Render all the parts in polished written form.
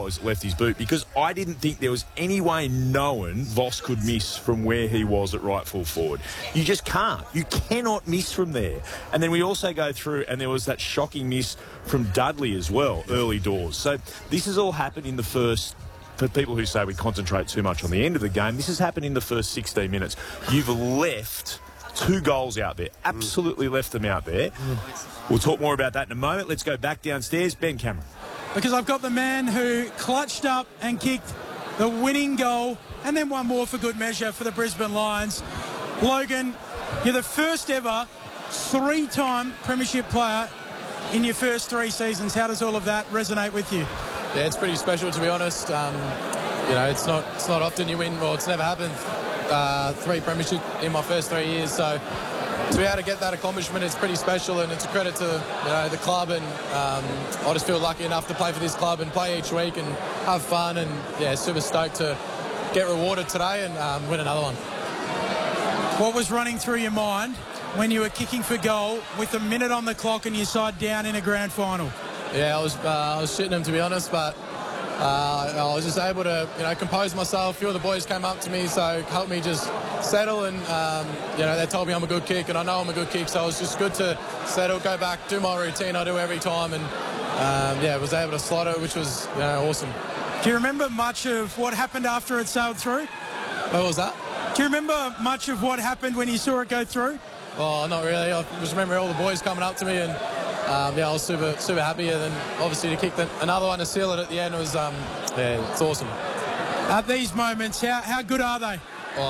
hours left his boot, because I didn't think there was any way known Voss could miss from where he was at right full forward. You just can't. You cannot miss from there. And then we also go through, and there was that shocking miss from Dudley as well, early doors. So this has all happened in the first... For people who say we concentrate too much on the end of the game, this has happened in the first 16 minutes. You've left 2 goals out there. Absolutely left them out there. We'll talk more about that in a moment. Let's go back downstairs. Ben Cameron. Because I've got the man who clutched up and kicked the winning goal, and then one more for good measure for the Brisbane Lions. Logan, you're the first ever 3-time premiership player in your first 3 seasons. How does all of that resonate with you? Yeah, it's pretty special, to be honest. It's not often you win, or it's never happened. 3 premiership in my first 3 years, so to be able to get that accomplishment, it's pretty special, and it's a credit to the club, and I just feel lucky enough to play for this club and play each week and have fun, and super stoked to get rewarded today and win another one. What was running through your mind when you were kicking for goal with a minute on the clock and your side down in a grand final? Yeah, I was shitting him, to be honest, but I was just able to compose myself. A few of the boys came up to me, so helped me just settle, and they told me I'm a good kick, and I know I'm a good kick, so it was just good to settle, go back, do my routine I do every time, and was able to slot it, which was awesome. Do you remember much of what happened after it sailed through? What was that? Do you remember much of what happened when you saw it go through? Oh, not really. I just remember all the boys coming up to me, and I was super happy, and then obviously to kick another one to seal it at the end was it's awesome. At these moments, how good are they?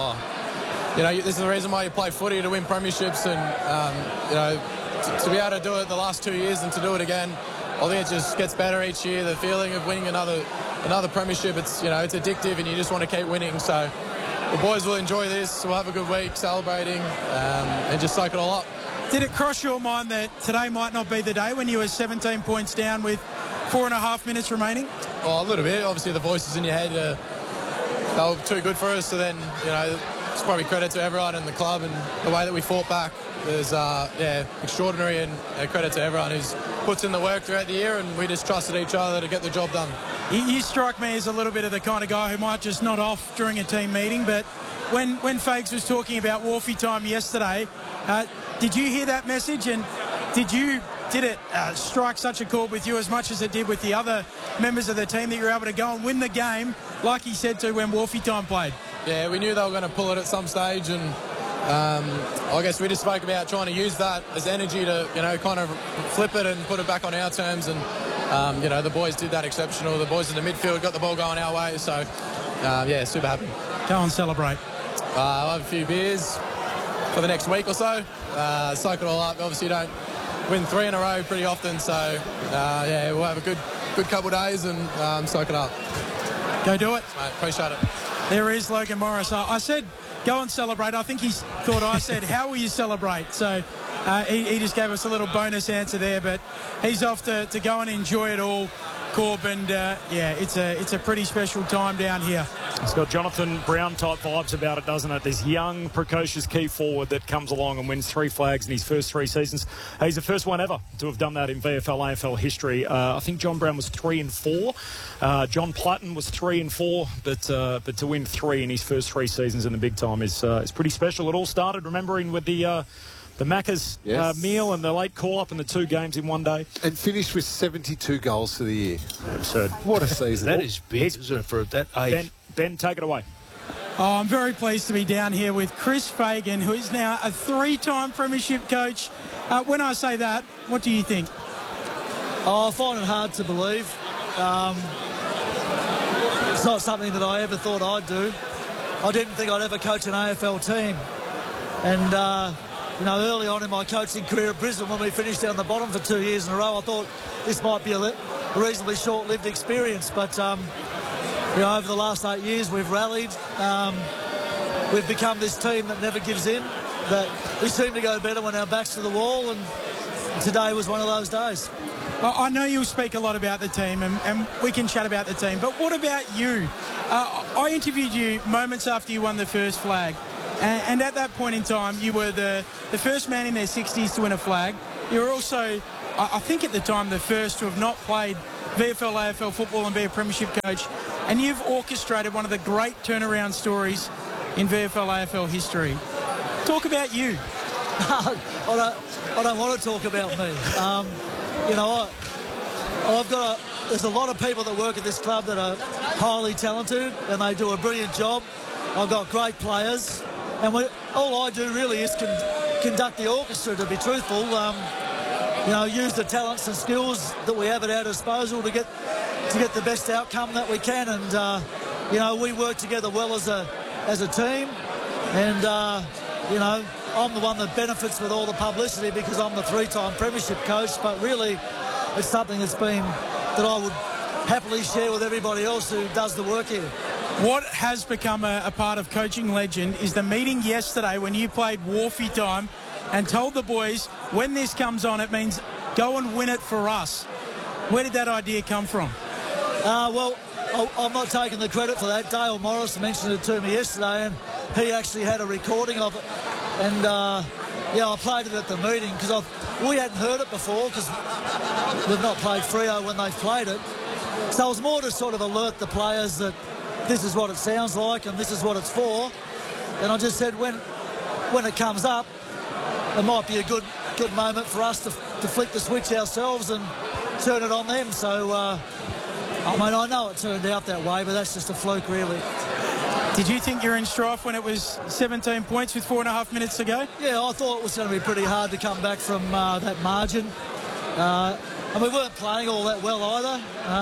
This is the reason why you play footy, to win premierships, and to be able to do it the last 2 years and to do it again, I think it just gets better each year. The feeling of winning another premiership, it's addictive, and you just want to keep winning. So the boys will enjoy this. We'll have a good week celebrating and just soak it all up. Did it cross your mind that today might not be the day when you were 17 points down with 4.5 minutes remaining? Oh, a little bit. Obviously, the voices in your head, they were too good for us. So then, it's probably credit to everyone in the club, and the way that we fought back is, extraordinary, and credit to everyone who's puts in the work throughout the year, and we just trusted each other to get the job done. You strike me as a little bit of the kind of guy who might just nod off during a team meeting, but when Fags was talking about Wharfie time yesterday, did you hear that message, and did it strike such a chord with you as much as it did with the other members of the team that you were able to go and win the game, like he said to when Wharfie time played? Yeah, we knew they were going to pull it at some stage, and I guess we just spoke about trying to use that as energy to, kind of flip it and put it back on our terms, and, the boys did that exceptional. The boys in the midfield got the ball going our way, so, super happy. Go and celebrate. I'll have a few beers for the next week or so, soak it all up. Obviously, you don't win 3 in a row pretty often, so, we'll have a good couple of days and soak it up. Go do it. Mate, appreciate it. There is Logan Morris. I said go and celebrate. I think he thought I said, how will you celebrate? So he just gave us a little bonus answer there, but he's off to go and enjoy it all, Corb, and it's a pretty special time down here. It's got Jonathan Brown-type vibes about it, doesn't it? This young, precocious key forward that comes along and wins 3 flags in his first 3 seasons. He's the first one ever to have done that in VFL, AFL history. I think John Brown was 3 and 4. John Platten was 3 and 4, but to win 3 in his first 3 seasons in the big time is pretty special. It all started, remembering, with the Macca's meal and the late call-up and the 2 games in one day. And finished with 72 goals for the year. Absurd. What a season. That is big, isn't it, for that age? Ben, take it away. I'm very pleased to be down here with Chris Fagan, who is now a 3-time premiership coach. When I say that, what do you think? I find it hard to believe. It's not something that I ever thought I'd do. I didn't think I'd ever coach an AFL team. And, early on in my coaching career at Brisbane, when we finished down the bottom for 2 years in a row, I thought this might be a reasonably short-lived experience. But, over the last 8 years, we've rallied. We've become this team that never gives in, that we seem to go better when our back's to the wall, and today was one of those days. I know you'll speak a lot about the team, and we can chat about the team, but what about you? I interviewed you moments after you won the first flag, and at that point in time, you were the first man in their 60s to win a flag. You were also, I think at the time, the first to have not played VFL, AFL football and be a premiership coach, and you've orchestrated one of the great turnaround stories in VFL, AFL history. Talk about you. I don't want to talk about me. There's a lot of people that work at this club that are highly talented and they do a brilliant job. I've got great players, and all I do really is conduct the orchestra, to be truthful. Use the talents and skills that we have at our disposal to get the best outcome that we can, and we work together well as a team, and I'm the one that benefits with all the publicity because I'm the 3-time premiership coach, but really it's something that I would happily share with everybody else who does the work here. What has become a part of coaching legend is the meeting yesterday when you played Wharfie time and told the boys, when this comes on, it means go and win it for us. Where did that idea come from? I'm not taking the credit for that. Dale Morris mentioned it to me yesterday, and he actually had a recording of it. And, I played it at the meeting because we hadn't heard it before because we've not played Freo when they've played it. So it was more to sort of alert the players that this is what it sounds like and this is what it's for. And I just said when it comes up, it might be a good moment for us to flick the switch ourselves and turn it on them. So, I know it turned out that way, but that's just a fluke, really. Did you think you were in strife when it was 17 points with 4.5 minutes to go? Yeah, I thought it was going to be pretty hard to come back from that margin. And we weren't playing all that well either.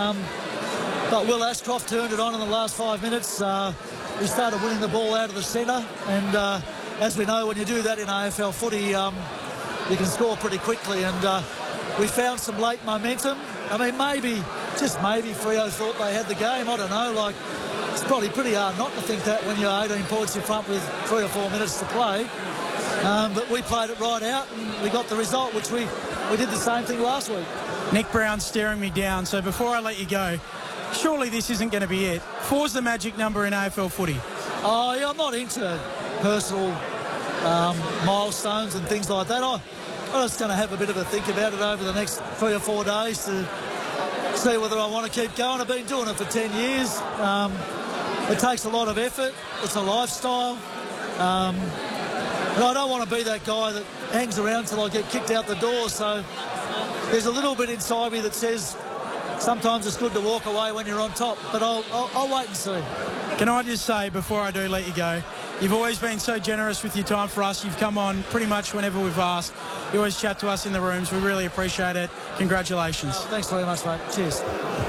But Will Ashcroft turned it on in the last 5 minutes. We started winning the ball out of the centre. And as we know, when you do that in AFL footy, you can score pretty quickly. And we found some late momentum. I mean, maybe, just maybe, Freo thought they had the game. I don't know, it's probably pretty hard not to think that when you're 18 points in front with 3 or 4 minutes to play. But we played it right out and we got the result, which we did the same thing last week. Nick Brown staring me down, so before I let you go, surely this isn't going to be it. 4's the magic number in AFL footy. Oh, yeah, I'm not into personal milestones and things like that. I'm just going to have a bit of a think about it over the next 3 or 4 days to see whether I want to keep going. I've been doing it for 10 years. It takes a lot of effort. It's a lifestyle. And I don't want to be that guy that hangs around till I get kicked out the door. So there's a little bit inside me that says sometimes it's good to walk away when you're on top. But I'll wait and see. Can I just say, before I do let you go, you've always been so generous with your time for us. You've come on pretty much whenever we've asked. You always chat to us in the rooms. We really appreciate it. Congratulations. Thanks very much, mate. Cheers.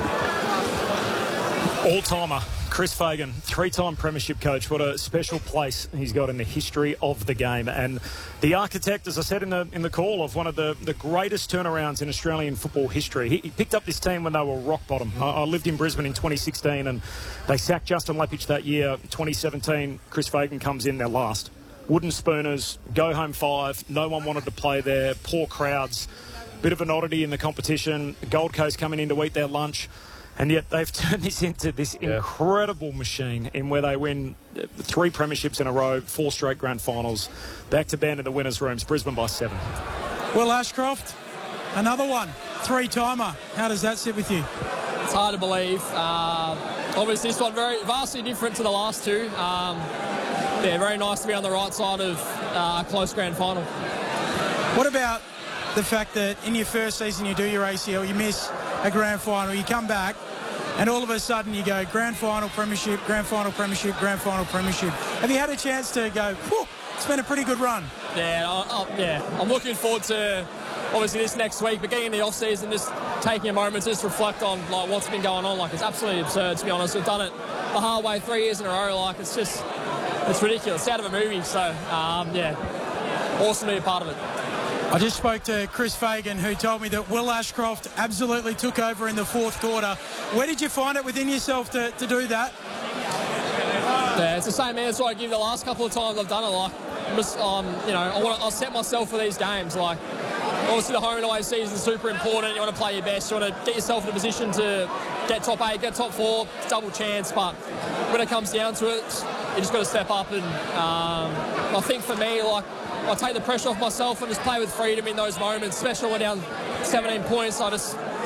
All-timer, Chris Fagan, 3-time premiership coach. What a special place he's got in the history of the game. And the architect, as I said in the call, of one of the greatest turnarounds in Australian football history. He picked up this team when they were rock bottom. I lived in Brisbane in 2016 and they sacked Justin Leppich that year. 2017, Chris Fagan comes in, they're last. Wooden spooners, go home 5. No one wanted to play there. Poor crowds. Bit of an oddity in the competition. Gold Coast coming in to eat their lunch. And yet they've turned this into this incredible machine in where they win 3 premierships in a row, 4 straight grand finals, back to band in the winners' rooms, Brisbane by 7. Will Ashcroft, another one, 3-timer. How does that sit with you? It's hard to believe. Obviously this one vastly different to the last 2. Very nice to be on the right side of a close grand final. What about the fact that in your first season you do your ACL, you miss a grand final, you come back, and all of a sudden you go grand final, premiership, grand final, premiership, grand final, premiership. Have you had a chance to go, whew, it's been a pretty good run? I'm looking forward to obviously this next week, but getting in the off-season, just taking a moment to just reflect on what's been going on. It's absolutely absurd, to be honest. We've done it the hard way 3 years in a row. It's ridiculous. It's out of a movie. So, awesome to be a part of it. I just spoke to Chris Fagan, who told me that Will Ashcroft absolutely took over in the 4th quarter. Where did you find it within yourself to do that? Yeah, it's the same answer I give the last couple of times I've done it. I'll set myself for these games. Obviously the home and away season is super important. You want to play your best. You want to get yourself in a position to get top 8, get top 4, double chance. But when it comes down to it, you just got to step up. And I think for me, I take the pressure off myself and just play with freedom in those moments, especially when we're down 17 points. I just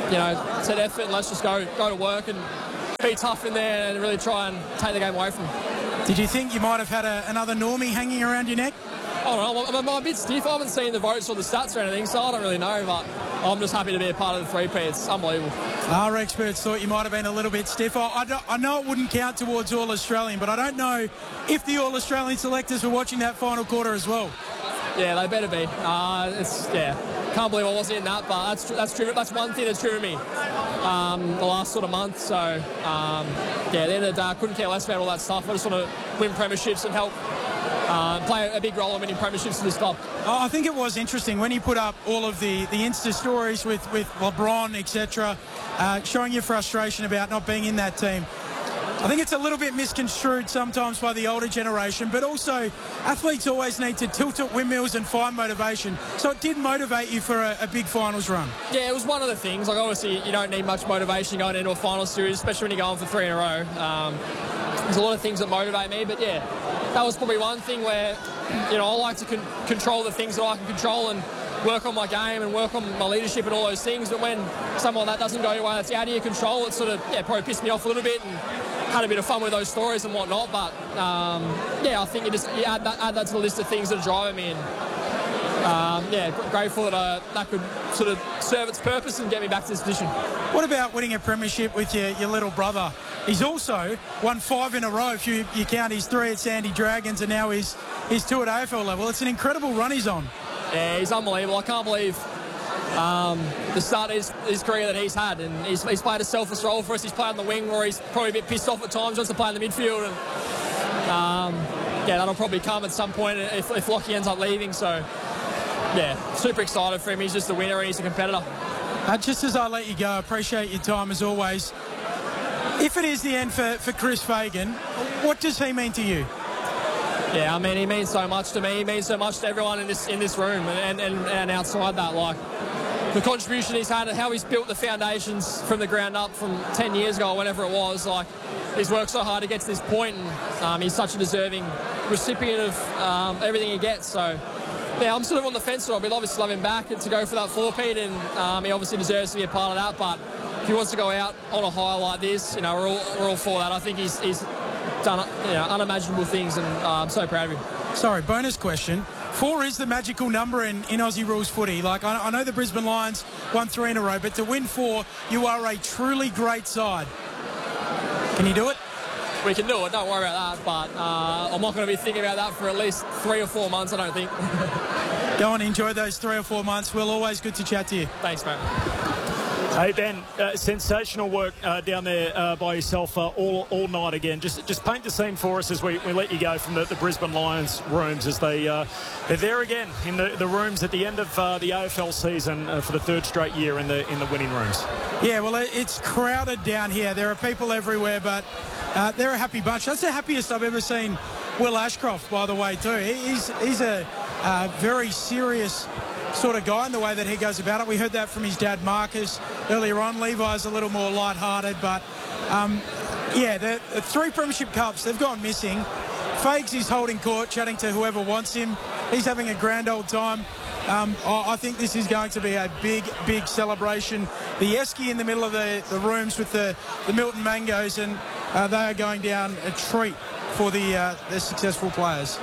set effort and let's just go to work and be tough in there and really try and take the game away from them. Did you think you might have had another Normie hanging around your neck? I don't know. I'm a bit stiff. I haven't seen the votes or the stats or anything, so I don't really know. But I'm just happy to be a part of the three-peat. It's unbelievable. Our experts thought you might have been a little bit stiff. I know it wouldn't count towards All-Australian, but I don't know if the All-Australian selectors were watching that final quarter as well. Yeah, they better be. Can't believe I wasn't in that, but that's one thing that's driven me the last sort of month. So, at the end of the day, I couldn't care less about all that stuff. I just want to win premierships and help play a big role in winning premierships for this club. I think it was interesting when you put up all of the Insta stories with LeBron, etc., showing your frustration about not being in that team. I think it's a little bit misconstrued sometimes by the older generation, but also athletes always need to tilt at windmills and find motivation. So it did motivate you for a big finals run. Yeah, it was one of the things. Like, obviously, you don't need much motivation going into a final series, especially when you're going for 3 in a row. There's a lot of things that motivate me, but yeah, that was probably one thing where, I like to control the things that I can control and work on my game and work on my leadership and all those things. But when something like that doesn't go your way, that's out of your control, it sort of, probably pissed me off a little bit and had a bit of fun with those stories and whatnot. But, I think you add that to the list of things that are driving me. And, grateful that that could sort of serve its purpose and get me back to this position. What about winning a premiership with your little brother? He's also won 5 in a row if you count his 3 at Sandy Dragons and now he's 2 at AFL level. It's an incredible run he's on. Yeah, he's unbelievable. I can't believe the start of his career that he's had, and he's played a selfless role for us. He's played on the wing where he's probably a bit pissed off at times, wants to play in the midfield, and that'll probably come at some point if Lockie ends up leaving. So super excited for him. He's just a winner and he's a competitor. Just as I let you go, I appreciate your time as always. If it is the end for Chris Fagan, what does he mean to you? Yeah, I mean, he means so much to me. He means so much to everyone in this room and outside that. Like, the contribution he's had and how he's built the foundations from the ground up from 10 years ago, whenever it was. Like, he's worked so hard to get to this point, and he's such a deserving recipient of everything he gets. So, I'm sort of on the fence. So we'd obviously love him back and to go for that 4-peat, and he obviously deserves to be a part of that. But if he wants to go out on a high like this, we're all for that. I think he's done unimaginable things, and I'm so proud of him. Sorry, bonus question. 4 is the magical number in Aussie rules footy. Like, I know the Brisbane Lions won 3 in a row, but to win 4, you are a truly great side. Can you do it? We can do it, don't worry about that, but I'm not going to be thinking about that for at least 3 or 4 months, I don't think. Go and enjoy those 3 or 4 months. Will, always good to chat to you. Thanks, mate. Hey, Ben, sensational work down there by yourself all night again. Just paint the scene for us as we let you go from the Brisbane Lions rooms as they're there again in the rooms at the end of the AFL season for the 3rd straight year in the winning rooms. Yeah, well, it's crowded down here. There are people everywhere, but they're a happy bunch. That's the happiest I've ever seen Will Ashcroft, by the way, too. He's a very serious sort of guy in the way that he goes about it. We heard that from his dad Marcus earlier on. Levi's a little more light-hearted, but the 3 premiership cups, they've gone missing. Fags is holding court, chatting to whoever wants him. He's having a grand old time. I think this is going to be a big celebration. The Esky in the middle of the rooms with the Milton Mangoes, and they are going down a treat for the successful players.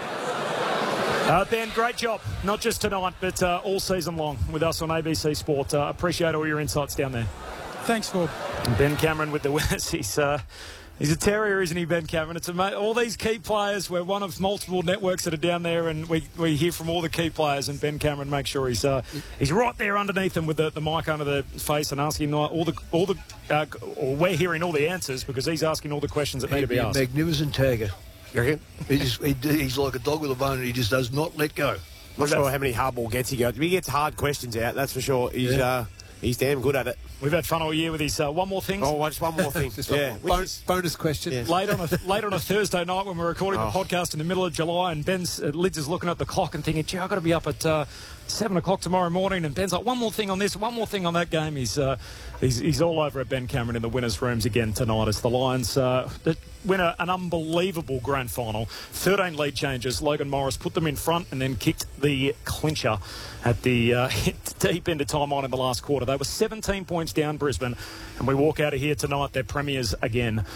Ben, great job, not just tonight, but all season long with us on ABC Sport. Appreciate all your insights down there. Thanks, Bob. Ben Cameron with the winners. He's a terrier, isn't he, Ben Cameron? It's all these key players. We're one of multiple networks that are down there, and we hear from all the key players, and Ben Cameron makes sure he's right there underneath them with the mic under the face and asking or we're hearing all the answers because he's asking all the questions that need to be asked. Magnificent tagger. You reckon? He's like a dog with a bone, and he just does not let go. Not sure how many hardball gets he goes. He gets hard questions out, that's for sure. He's damn good at it. We've had fun all year with his one more thing. Oh, just one more thing. Bonus question. Yeah. Late on a Thursday night when we're recording the podcast in the middle of July, and Ben's Lids is looking at the clock and thinking, gee, I've got to be up at 7 o'clock tomorrow morning, and Ben's like, one more thing on this, one more thing on that game. He's all over at Ben Cameron in the winners' rooms again tonight as the Lions win an unbelievable grand final. 13 lead changes. Logan Morris put them in front and then kicked the clincher at the deep end of time on in the last quarter. They were 17 points down, Brisbane, and we walk out of here tonight, they're premiers again.